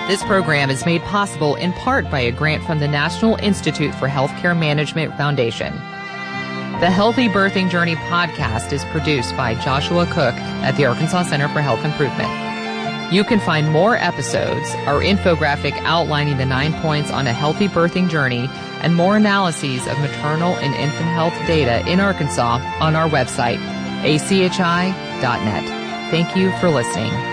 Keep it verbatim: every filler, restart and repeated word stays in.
This program is made possible in part by a grant from the National Institute for Healthcare Management Foundation. The Healthy Birthing Journey podcast is produced by Joshua Cook at the Arkansas Center for Health Improvement. You can find more episodes, our infographic outlining the nine points on a healthy birthing journey, and more analyses of maternal and infant health data in Arkansas on our website, a c h i dot net. Thank you for listening.